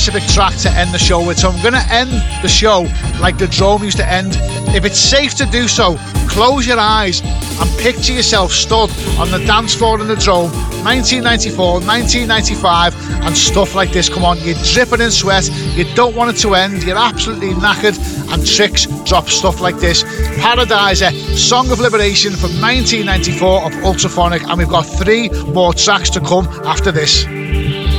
specific track to end the show with, so I'm going to end the show like the Drome used to end. If it's safe to do so, close your eyes and picture yourself stood on the dance floor in the Drome, 1994, 1995, and stuff like this. Come on, you're dripping in sweat, you don't want it to end, you're absolutely knackered, and Trix drop stuff like this. Paradiser, Song of Liberation from 1994 of Ultraphonic, and we've got 3 more tracks to come after this.